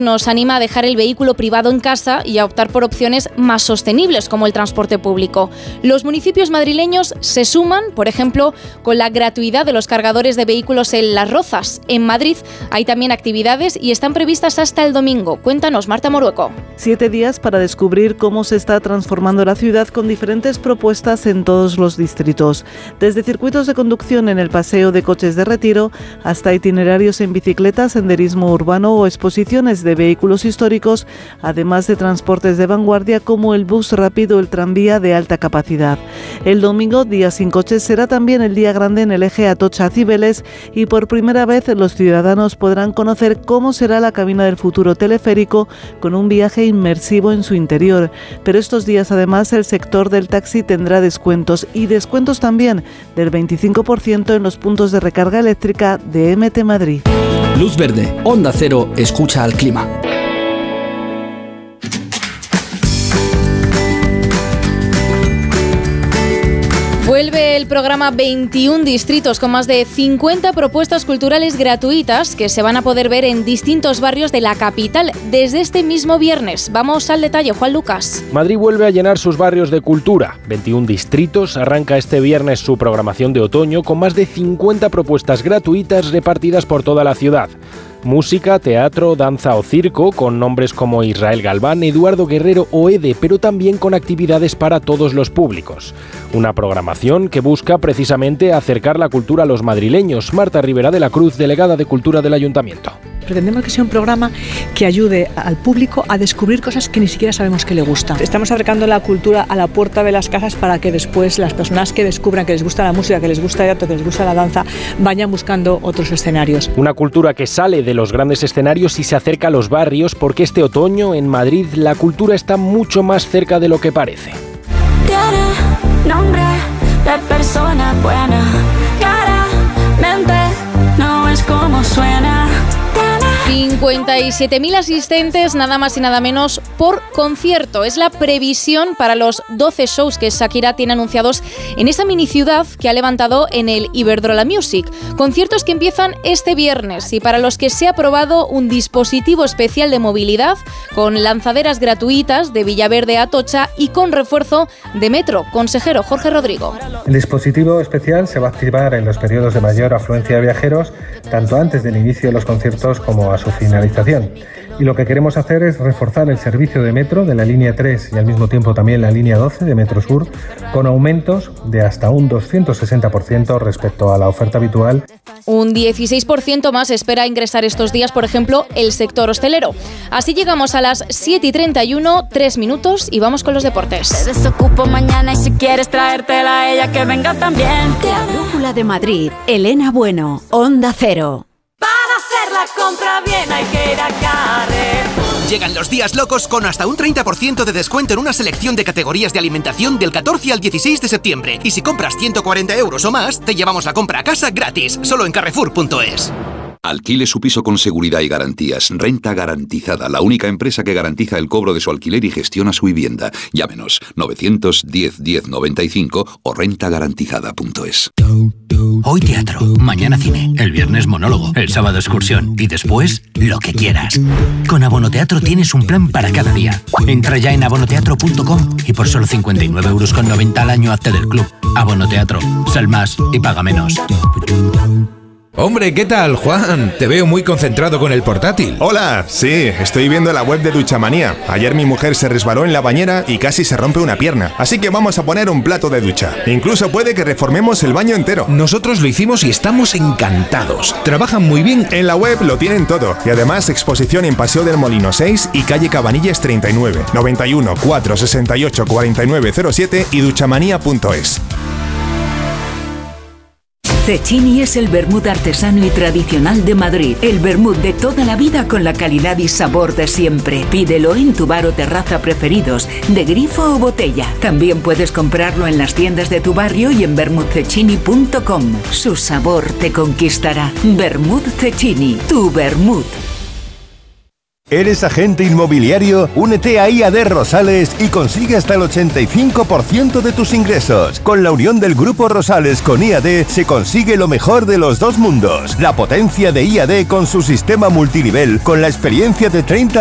nos anima a dejar el vehículo privado en casa y a optar por opciones más sostenibles como el transporte público. Los municipios madrileños se suman, por ejemplo, con la gratuidad de los cargadores de vehículos en Las Rozas. En Madrid hay también actividades y están previstas hasta el domingo. Cuéntanos, Marta Morueco. 7 días para descubrir cómo se está transformando la ciudad con diferentes propuestas en todos los distritos. Desde circuitos de conducción en el paseo de coches de retiro hasta itinerarios en bicicleta, senderismo urbano o exposiciones de vehículos históricos, además de transportes de vanguardia como el bus rápido o el tranvía de alta capacidad. El domingo, día sin coches, será también el día grande en el eje Atocha-Cibeles y por primera vez los ciudadanos podrán conocer cómo será la cabina del futuro teleférico con un viaje inmersivo en su interior. Pero estos días además el sector del taxi tendrá descuentos y descuentos también del 25% en los puntos de recarga eléctrica de MT Madrid. Luz verde, Onda Cero, escucha al clima. Vuelve el programa 21 distritos con más de 50 propuestas culturales gratuitas que se van a poder ver en distintos barrios de la capital desde este mismo viernes. Vamos al detalle, Juan Lucas. Madrid vuelve a llenar sus barrios de cultura. 21 distritos arranca este viernes su programación de otoño con más de 50 propuestas gratuitas repartidas por toda la ciudad. Música, teatro, danza o circo, con nombres como Israel Galván, Eduardo Guerrero o Ede, pero también con actividades para todos los públicos. Una programación que busca precisamente acercar la cultura a los madrileños. Marta Rivera de la Cruz, delegada de Cultura del Ayuntamiento. Pretendemos que sea un programa que ayude al público a descubrir cosas que ni siquiera sabemos que le gustan. Estamos acercando la cultura a la puerta de las casas para que después las personas que descubran que les gusta la música, que les gusta el teatro, que les gusta la danza, vayan buscando otros escenarios. Una cultura que sale de los grandes escenarios y se acerca a los barrios, porque este otoño en Madrid la cultura está mucho más cerca de lo que parece. Tiene nombre de persona buena, claramente no es como suena. 57.000 asistentes, nada más y nada menos, por concierto. Es la previsión para los 12 shows que Shakira tiene anunciados en esa mini ciudad que ha levantado en el Iberdrola Music. Conciertos que empiezan este viernes y para los que se ha aprobado un dispositivo especial de movilidad con lanzaderas gratuitas de Villaverde a Atocha y con refuerzo de metro. Consejero Jorge Rodrigo. El dispositivo especial se va a activar en los periodos de mayor afluencia de viajeros, tanto antes del inicio de los conciertos como a su finalización. Y lo que queremos hacer es reforzar el servicio de metro de la línea 3 y al mismo tiempo también la línea 12 de Metro Sur, con aumentos de hasta un 260% respecto a la oferta habitual. Un 16% más espera ingresar estos días, por ejemplo, el sector hostelero. Así llegamos a las 7:31, 3 minutos y vamos con los deportes. Te desocupo mañana y si quieres traértela a ella que venga también. La Brújula de Madrid, Elena Bueno, Onda Cero. Para hacer la compra bien hay que ir a Carrefour. Llegan los días locos con hasta un 30% de descuento en una selección de categorías de alimentación del 14 al 16 de septiembre. Y si compras 140 euros o más, te llevamos la compra a casa gratis, solo en Carrefour.es. Alquile su piso con seguridad y garantías. Renta Garantizada, la única empresa que garantiza el cobro de su alquiler y gestiona su vivienda. Llámenos 910 10 95 o rentagarantizada.es. Hoy teatro, mañana cine, el viernes monólogo, el sábado excursión y después lo que quieras. Con Abonoteatro tienes un plan para cada día. Entra ya en abonoteatro.com y por solo 59,90 € al año hazte del club. Abonoteatro, sal más y paga menos. Hombre, ¿qué tal, Juan? Te veo muy concentrado con el portátil. Hola, sí, estoy viendo la web de Duchamanía. Ayer mi mujer se resbaló en la bañera y casi se rompe una pierna. Así que vamos a poner un plato de ducha. Incluso puede que reformemos el baño entero. Nosotros lo hicimos y estamos encantados. Trabajan muy bien. En la web lo tienen todo. Y además exposición en Paseo del Molino 6 y calle Cabanillas 39, 91 468 4907 y duchamanía.es. Cecchini es el vermut artesano y tradicional de Madrid. El vermut de toda la vida con la calidad y sabor de siempre. Pídelo en tu bar o terraza preferidos, de grifo o botella. También puedes comprarlo en las tiendas de tu barrio y en vermutcecchini.com. Su sabor te conquistará. Vermut Cecchini, tu vermut. ¿Eres agente inmobiliario? Únete a IAD Rosales y consigue hasta el 85% de tus ingresos. Con la unión del Grupo Rosales con IAD se consigue lo mejor de los dos mundos. La potencia de IAD con su sistema multinivel, con la experiencia de 30